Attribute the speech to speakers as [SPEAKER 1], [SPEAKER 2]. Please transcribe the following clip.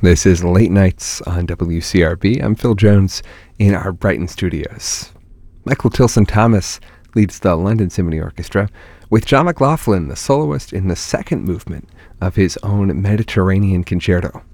[SPEAKER 1] This is Late Nights on WCRB. I'm Phil Jones in our Brighton studios. Michael Tilson Thomas leads the London Symphony Orchestra, with John McLaughlin, the soloist, in the second movement of his own Mediterranean Concerto.